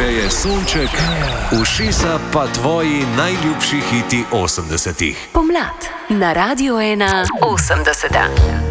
greje sonček, ušesa pa tvoji najljubši hiti 80-ih. Pomlad na Radiu 1 80.